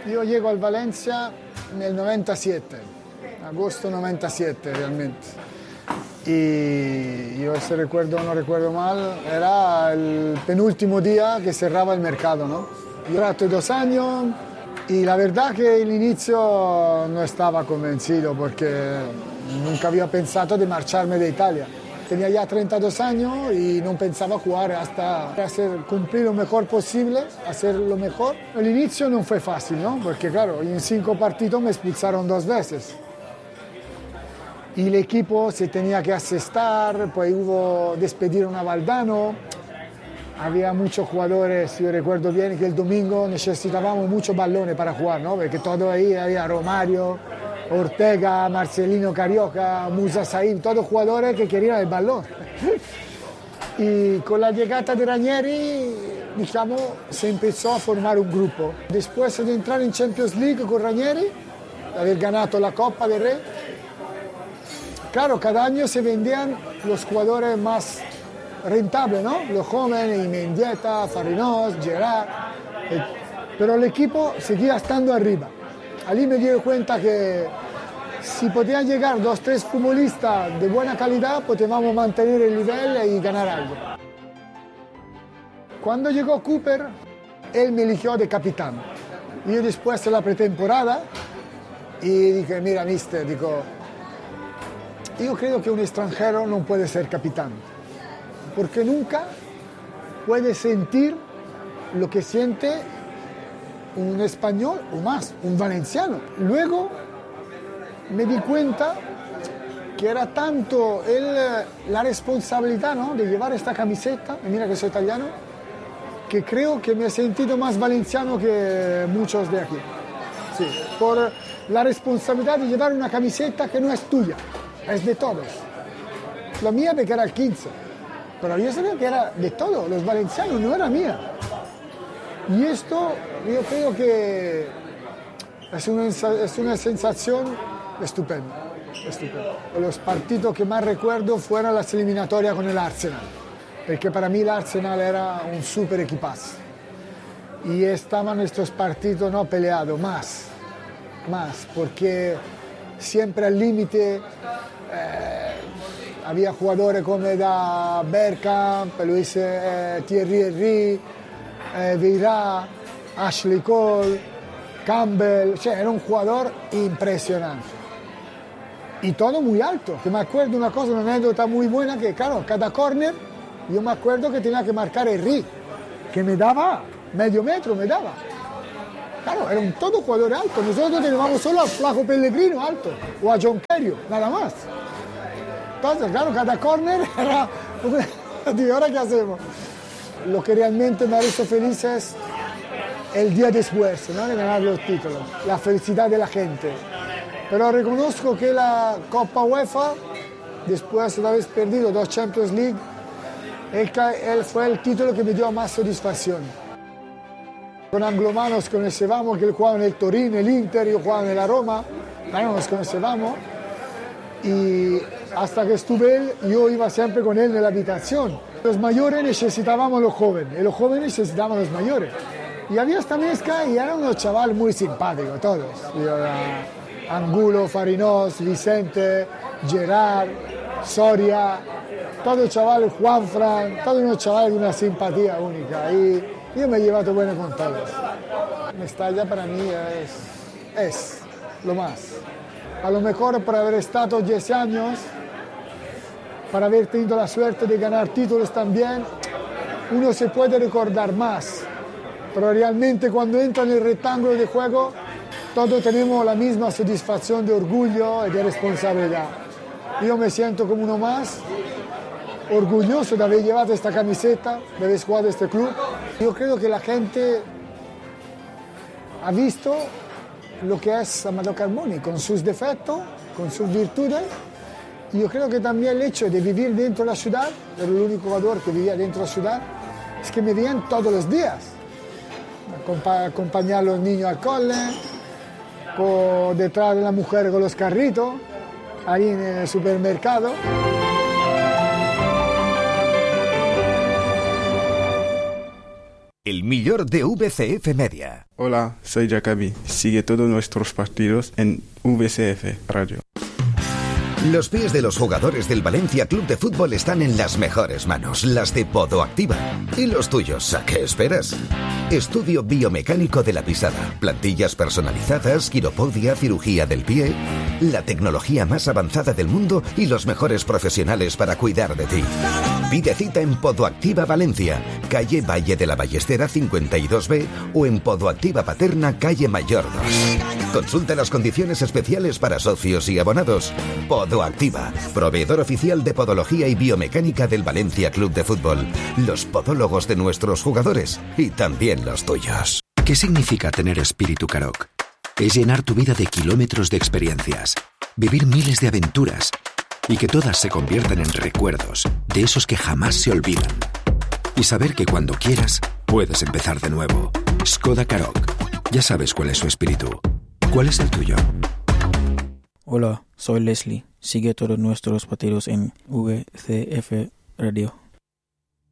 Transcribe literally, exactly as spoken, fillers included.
Io llego al Valencia nel novantasette, agosto novantasette realmente. Y yo ese recuerdo, no recuerdo mal, era el penúltimo día que cerraba el mercado, ¿no? Yo era dos años y la verdad que el inicio no estaba convencido porque nunca había pensado de marcharme de Italia. Tenía ya treinta y dos años y no pensaba jugar hasta hacer, cumplir lo mejor posible, hacer lo mejor. El inicio no fue fácil, ¿no? Porque claro, en cinco partidos me expulsaron dos veces. Y el equipo se tenía que asestar, pues hubo despedieron a Valdano. Había muchos jugadores, yo recuerdo bien que el domingo necesitábamos muchos balones para jugar, ¿no? Porque todo ahí había Romario, Ortega, Marcelino Carioca, Musa Said, todos jugadores que querían el balón. Y con la llegada de Ranieri, digamos, se empezó a formar un grupo. Después de entrar en Champions League con Ranieri, haber ganado la Copa del Rey, claro, cada año se vendían los jugadores más rentables, ¿no? Los jóvenes, Mendieta, Farinos, Gerard. Eh, pero el equipo seguía estando arriba. Allí me di cuenta que si podían llegar dos, tres futbolistas de buena calidad, podíamos mantener el nivel y ganar algo. Cuando llegó Cooper, él me eligió de capitán. Yo después de la pretemporada, y dije, mira, mister, digo, yo creo que un extranjero no puede ser capitán, porque nunca puede sentir lo que siente un español o más, un valenciano. Luego me di cuenta que era tanto el, la responsabilidad, ¿no?, de llevar esta camiseta, y mira que soy italiano, que creo que me he sentido más valenciano que muchos de aquí. Sí, por la responsabilidad de llevar una camiseta que no es tuya. Es de todos. La mía porque era el quince, pero yo sabía que era de todos, los valencianos, no era mía. Y esto yo creo que es una, es una sensación estupenda, estupenda. Los partidos que más recuerdo fueron las eliminatorias con el Arsenal, porque para mí el Arsenal era un super equipazo. Y estaban estos partidos no peleados, más, más, porque siempre al límite. Eh, había jugadores como da Bergkamp, Luis eh, Thierry Henry, eh, Vieira, Ashley Cole, Campbell, o sea, era un jugador impresionante. Y todo muy alto, que me acuerdo una cosa, una anécdota muy buena, que claro, cada corner, yo me acuerdo que tenía que marcar Henry, que me daba medio metro, me daba. Claro, era un todo jugador alto, nosotros teníamos solo al Flaco Pellegrino alto, o a John Kerry, nada más. Entonces, claro, cada corner era... Digo, ¿ahora qué hacemos? Lo que realmente me ha hecho feliz es el día después, ¿no?, de ganar los títulos, la felicidad de la gente. Pero reconozco que la Copa UEFA, después de haber perdido dos Champions League, él, él fue el título que me dio más satisfacción. Con Anglomano nos conocíamos, que él jugaba en el Torino, el Inter, yo jugaba en la Roma, bueno, nos conocíamos. Y hasta que estuve él, yo iba siempre con él en la habitación. Los mayores necesitábamos a los jóvenes, y los jóvenes necesitaban a los mayores. Y había esta mezcla y eran unos chavales muy simpáticos, todos. Y, Angulo, Farinos, Vicente, Gerard, Soria, todos chavales, Juanfran, todos unos chavales de una simpatía única. Y yo me he llevado bueno con todos. Mestalla para mí es, es lo más. A lo mejor por haber estado diez años, para haber tenido la suerte de ganar títulos también, uno se puede recordar más. Pero realmente cuando entra en el rectángulo de juego, todos tenemos la misma satisfacción de orgullo y de responsabilidad. Yo me siento como uno más, orgulloso de haber llevado esta camiseta, de haber jugado este club. Yo creo que la gente ha visto lo que es Amadeo Carboni, con sus defectos, con sus virtudes. Y yo creo que también el hecho de vivir dentro de la ciudad, era el único jugador que vivía dentro de la ciudad, es que me veían todos los días. Acompañar a los niños al cole, con, detrás de la mujer con los carritos, ahí en el supermercado. el millor de V C F Media. Hola, soy Jacobi. Sigue todos nuestros partidos en V C F Radio. Los pies de los jugadores del Valencia Club de Fútbol están en las mejores manos, las de Podoactiva. ¿Y los tuyos? ¿A qué esperas? Estudio biomecánico de la pisada, plantillas personalizadas, quiropodia, cirugía del pie, la tecnología más avanzada del mundo y los mejores profesionales para cuidar de ti. Pide cita en Podoactiva Valencia, calle Valle de la Ballestera cincuenta y dos B o en Podoactiva Paterna, calle Mayor dos. Consulta las condiciones especiales para socios y abonados. Podoactiva, proveedor oficial de podología y biomecánica del Valencia Club de Fútbol. Los podólogos de nuestros jugadores y también los tuyos. ¿Qué significa tener espíritu Karoq? Es llenar tu vida de kilómetros de experiencias, vivir miles de aventuras y que todas se conviertan en recuerdos, de esos que jamás se olvidan. Y saber que cuando quieras, puedes empezar de nuevo. Skoda Karoq. Ya sabes cuál es su espíritu. ¿Cuál es el tuyo? Hola, soy Leslie. Sigue todos nuestros partidos en V C F Radio.